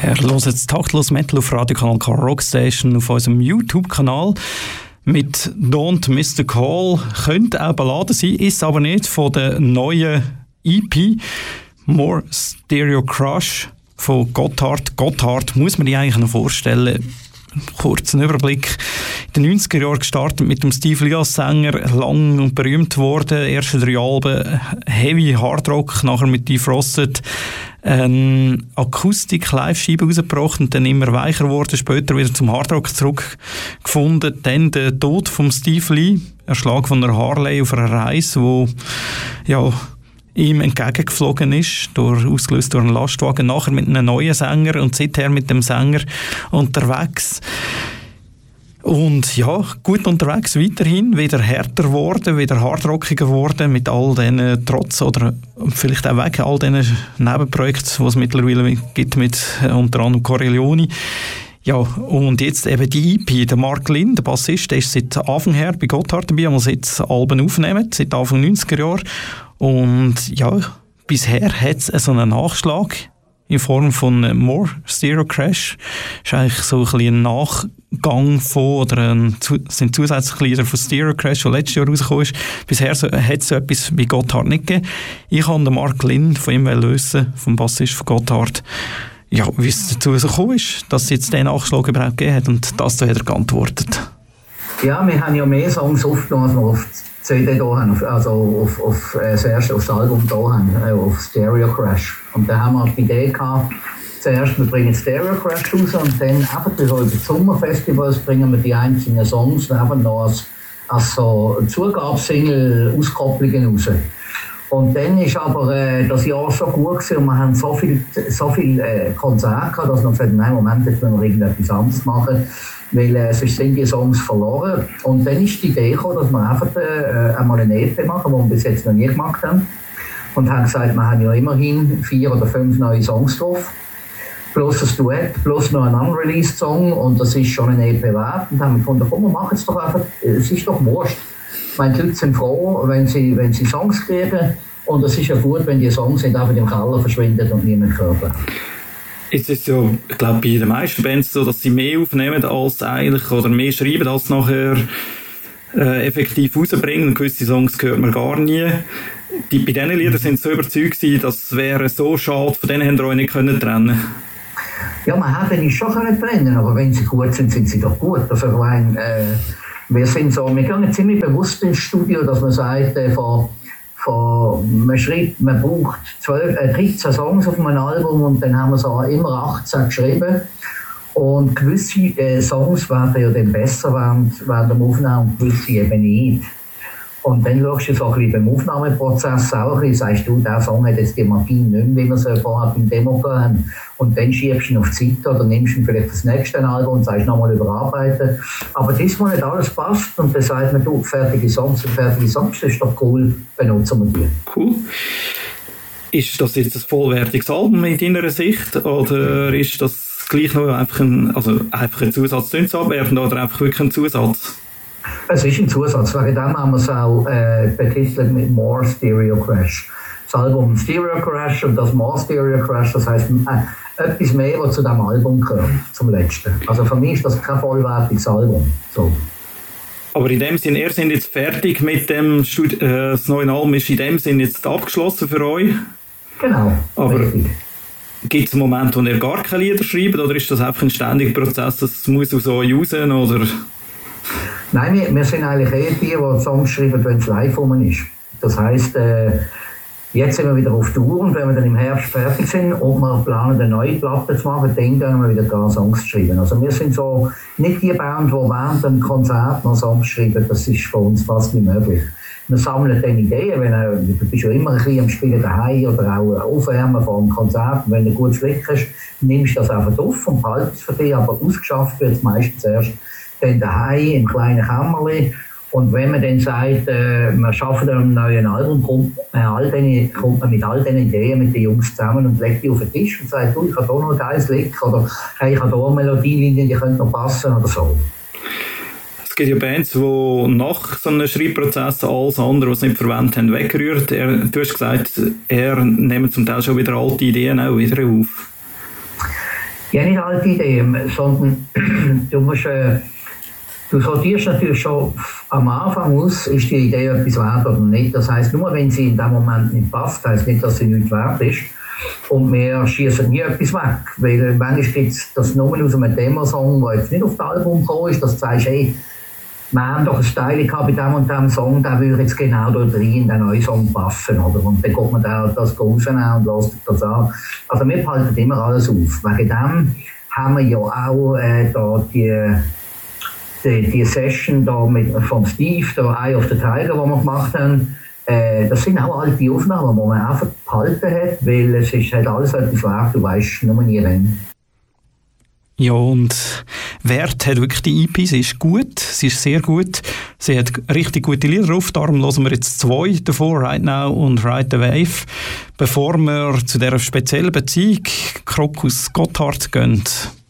Ihr hört jetzt Taktlos Metal auf Radiokanal K Rockstation auf unserem YouTube-Kanal mit Don't Miss the Call. Könnte auch Ballade sein, ist aber nicht, von der neuen EP More Stereo Crush von Gotthard. Gotthard muss man sich eigentlich noch vorstellen. Kurzen Überblick. In den 90er Jahren gestartet mit dem Steve Lee als Sänger, lang und berühmt worden. Erste 3 Alben Heavy Hardrock, nachher mit Defrosted Akustik-Live-Scheibe rausgebracht und dann immer weicher geworden, später wieder zum Hardrock zurückgefunden. Dann der Tod von Steve Lee, Erschlag von einer Harley auf einer Reise, wo ihm entgegengeflogen ist, ausgelöst durch einen Lastwagen, nachher mit einem neuen Sänger und seither mit dem Sänger unterwegs. Und ja, gut unterwegs weiterhin, wieder härter geworden, wieder hardrockiger geworden, mit all diesen trotz oder vielleicht auch wegen all diesen Nebenprojekten, die es mittlerweile gibt, mit unter anderem Corleone. Ja, und jetzt eben die EP, der Mark Lynn, der Bassist, der ist seit Anfang her bei Gotthard dabei, muss jetzt Alben aufnehmen, seit Anfang 90er Jahre. Und ja, bisher hat es so einen Nachschlag in Form von More Stereo Crash. Das ist eigentlich so ein bisschen ein Nachgang von, oder sind zusätzliche Lieder von Stereo Crash, der letztes Jahr rausgekommen ist. Bisher hat es so etwas bei Gotthard nicht gegeben. Ich kann den Mark Lynn von ihm lösen, vom Bassist von Gotthard, ja, wie es dazu so gekommen ist, dass es jetzt den Nachschlag überhaupt gegeben hat, und das da hat er geantwortet. Ja, wir haben ja mehr Songs aufgenommen, als wir auf die CD da haben, also auf das Album da haben, auf Stereo Crash. Und da haben wir die Idee gehabt, zuerst wir bringen Stereo Crash raus und dann einfach über die Sommerfestivals bringen wir die einzelnen Songs eben noch als so Zugabsingle Auskopplungen raus. Und dann ist aber das Jahr so gut gewesen und wir haben so viel Konzerte gehabt, dass wir gesagt haben, nein, Moment, jetzt müssen wir irgendetwas anderes machen, weil sonst sind die Songs verloren. Und dann ist die Idee gekommen, dass wir einfach einmal eine EP machen, die wir bis jetzt noch nie gemacht haben. Und haben gesagt, wir haben ja immerhin 4 oder 5 neue Songs drauf, plus ein Duett, plus noch ein unreleased Song, und das ist schon eine EP wert. Und haben wir gefunden, komm, wir machen es doch einfach, es ist doch wurscht. Die Leute sind froh, wenn sie Songs kriegen, und es ist ja gut, wenn die Songs nicht einfach im Keller verschwinden und niemand hört. Jetzt ist es ja, ich glaube, bei den meisten Bands so, dass sie mehr aufnehmen als eigentlich, oder mehr schreiben, als nachher effektiv rausbringen. Und gewisse Songs hört man gar nie. Bei diesen Liedern sind sie so überzeugt gewesen, das wäre so schade, von denen haben wir euch nicht trennen können. Ja, man hätte nicht schon trennen, aber wenn sie gut sind, sind sie doch gut. Also wir sind so, wir gehen ziemlich bewusst ins Studio, dass man sagt, man braucht 13 Songs auf einem Album, und dann haben wir so immer 18 geschrieben. Und gewisse Songs werden ja dann besser während dem Aufnehmen und gewisse eben nicht. Und dann schaust du so ein bisschen beim Aufnahmeprozess auch ein bisschen, sagst du, der Song hat jetzt die Magie nicht mehr, wie wir es vorher beim Demo haben. Und dann schiebst du ihn auf die Seite oder nimmst ihn vielleicht das nächste Album und sagst nochmal überarbeiten. Aber diesmal nicht alles passt, und dann sagt man, du, fertige Songs, das ist doch cool, benutzen wir die. Cool. Ist das jetzt ein vollwertiges Album in deiner Sicht, oder ist das gleich noch einfach ein Zusatz, zu abwerten, oder einfach wirklich ein Zusatz? Es ist ein Zusatz, wegen dem haben wir es auch betitelt mit More Stereo Crash. Das Album Stereo Crash und das More Stereo Crash, das heisst etwas mehr, was zu diesem Album gehört, zum letzten. Also für mich ist das kein vollwertiges Album. So. Aber in dem Sinn, ihr seid jetzt fertig mit dem das neue Album ist in dem Sinn jetzt abgeschlossen für euch? Genau, aber richtig. Gibt es einen Moment, wo ihr gar keine Lieder schreibt, oder ist das einfach ein ständiger Prozess, das muss aus euch raus, oder? Nein, wir sind eigentlich die Songs schreiben, wenn es live rum ist. Das heisst, jetzt sind wir wieder auf Tour, und wenn wir dann im Herbst fertig sind und wir planen, eine neue Platte zu machen, dann gehen wir wieder da Songs schreiben. Also wir sind so nicht die Band, die während einem Konzert noch Songs schreiben, das ist für uns fast nicht möglich. Wir sammeln dann Ideen, du bist ja immer ein bisschen am Spielen daheim oder auch aufwärmen vor einem Konzert. Wenn du gut Flick hast, nimmst du das einfach auf und behaltest es für dich, aber ausgeschafft wird es meistens erst dann daheim im kleinen Kämmerli. Und wenn man dann sagt, wir schaffen ein neues Album, kommt man mit all diesen Ideen mit den Jungs zusammen und legt die auf den Tisch und sagt, du, ich habe hier noch ein geiles Lied, oder hey, ich habe hier eine Melodielinien, die könnte noch passen oder so. Es gibt ja Bands, die nach so einem Schreibprozess alles andere, was sie nicht verwendet haben, wegrührt. Du hast gesagt, er nimmt zum Teil schon wieder alte Ideen auch wieder auf. Ja, nicht alte Ideen, sondern du sortierst natürlich schon am Anfang aus, ist die Idee etwas wert oder nicht. Das heisst, nur wenn sie in dem Moment nicht passt, heisst nicht, dass sie nicht wert ist. Und wir schießen nie etwas weg. Weil manchmal gibt es das nur aus einem Demosong, der jetzt nicht auf das Album gekommen ist, dass du sagst, hey, wir haben doch ein Style gehabt bei dem und dem Song, der würde jetzt genau dort rein in den neuen Song passen. Oder? Und dann geht man das rausnehmen und lässt das an. Also wir behalten immer alles auf. Wegen dem haben wir ja auch da die Session da von Steve, da Eye of the Tiger, die wir gemacht haben. Das sind auch alte Aufnahmen, die man einfach behalten hat, weil es ist halt alles etwas wert, du weißt nur nie wann. Ja, und Wert hat wirklich die EP, sie ist gut, sie ist sehr gut, sie hat richtig gute Lieder drauf, darum hören wir jetzt 2 davon, Right Now und Ride the Wave, bevor wir zu dieser speziellen Beziehung Krokus Gotthard gehen.